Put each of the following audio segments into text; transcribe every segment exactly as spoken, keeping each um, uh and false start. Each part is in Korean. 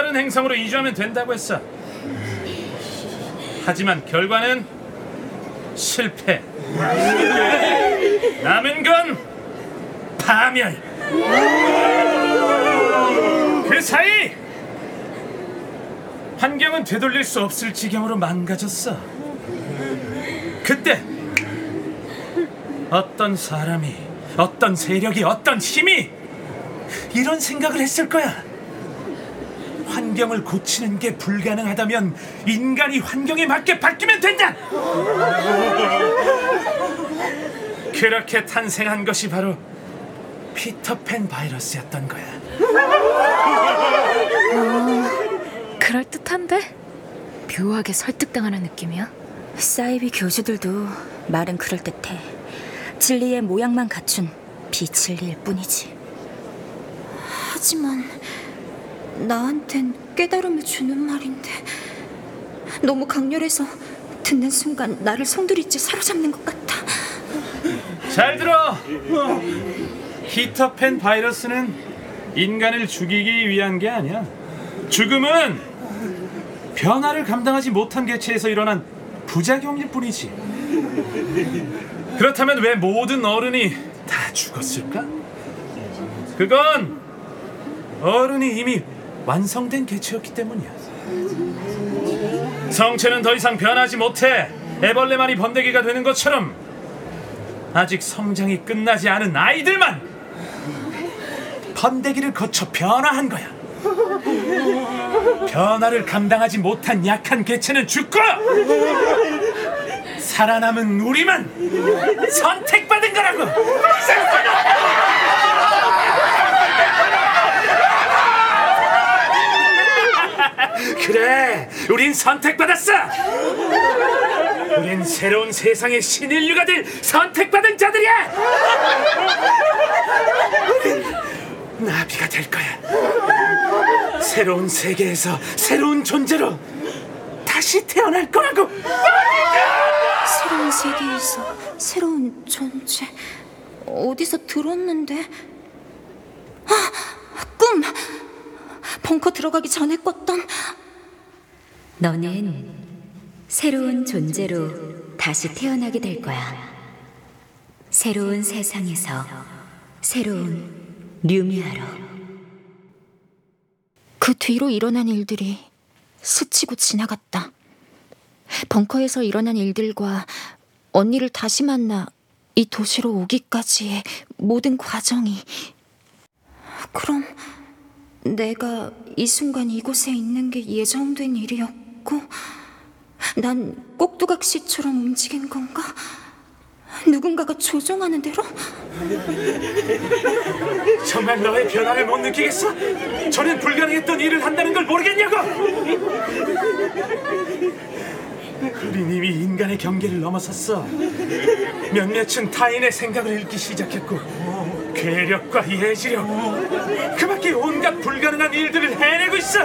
다른 행성으로 이주하면 된다고 했어. 하지만 결과는 실패. 남은 건 파멸. 그 사이 환경은 되돌릴 수 없을 지경으로 망가졌어. 그때 어떤 사람이, 어떤 세력이, 어떤 힘이 이런 생각을 했을 거야. 환경을 고치는 게 불가능하다면 인간이 환경에 맞게 바뀌면 된다. 그렇게 탄생한 것이 바로 피터팬 바이러스였던 거야. 어, 그럴듯한데? 묘하게 설득당하는 느낌이야. 사이비 교주들도 말은 그럴듯해. 진리의 모양만 갖춘 비진리일 뿐이지. 하지만 나한텐 깨달음을 주는 말인데 너무 강렬해서 듣는 순간 나를 송두리째 사로잡는 것 같아. 잘 들어. 피터팬 바이러스는 인간을 죽이기 위한 게 아니야. 죽음은 변화를 감당하지 못한 개체에서 일어난 부작용일 뿐이지. 그렇다면 왜 모든 어른이 다 죽었을까? 그건 어른이 이미 완성된 개체였기 때문이야. 성체는 더 이상 변하지 못해 애벌레만이 번데기가 되는 것처럼 아직 성장이 끝나지 않은 아이들만 번데기를 거쳐 변화한 거야. 변화를 감당하지 못한 약한 개체는 죽고 살아남은 우리만 선택받은 거라고. 그래, 우린 선택받았어. 우린 새로운 세상의 신인류가 될 선택받은 자들이야. 우린 나비가 될 거야. 새로운 세계에서 새로운 존재로 다시 태어날 거라고. 새로운 세계에서 새로운 존재, 어디서 들었는데? 아, 꿈! 벙커 들어가기 전에 꿨던. 너는 새로운 존재로 다시 태어나게 될 거야. 새로운 세상에서 새로운 류미아로. 그 뒤로 일어난 일들이 스치고 지나갔다. 벙커에서 일어난 일들과 언니를 다시 만나 이 도시로 오기까지의 모든 과정이. 그럼 내가 이 순간 이곳에 있는 게 예정된 일이었고 난 꼭두각시처럼 움직인 건가? 누군가가 조종하는 대로? 정말 너의 변화를 못 느끼겠어? 전엔 불가능했던 일을 한다는 걸 모르겠냐고? 우린 이미 인간의 경계를 넘어섰어. 몇몇은 타인의 생각을 읽기 시작했고 괴력과 예지력, 그 밖에 온갖 불가능한 일들을 해내고 있어.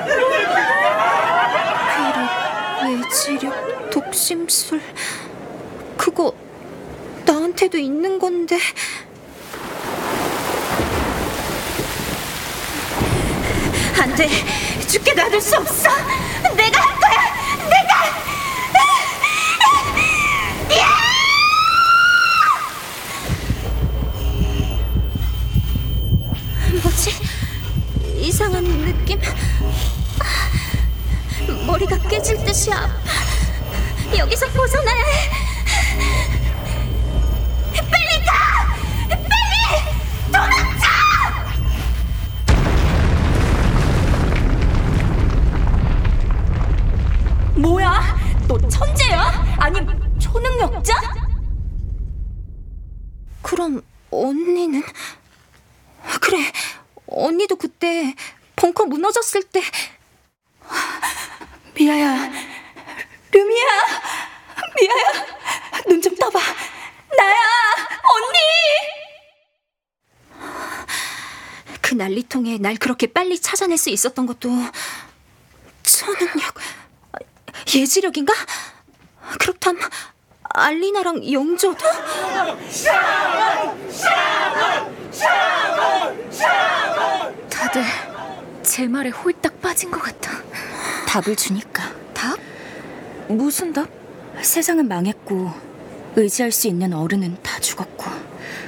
괴력, 예지력, 독심술, 그거 나한테도 있는 건데. 안 돼, 죽게 놔둘 수 없어. 내가 할 거야, 내가. 뭐지? 이상한 느낌? 머리가 깨질 듯이 아파. 여기서 벗어나야 해. 빨리 가! 빨리! 도망쳐! 뭐야? 너 천재야? 아니 초능력자? 그럼 언니는? 그래, 언니도 그때 벙커 무너졌을 때. 미아야, 류미야, 미아야, 눈 좀 떠봐. 나야, 언니. 그 난리통에 날 그렇게 빨리 찾아낼 수 있었던 것도 초능력, 예지력인가? 그렇다면 알리나랑 영조도? 다들 제 말에 홀딱 빠진 것 같아. 답을 주니까. 답? 무슨 답? 세상은 망했고 의지할 수 있는 어른은 다 죽었고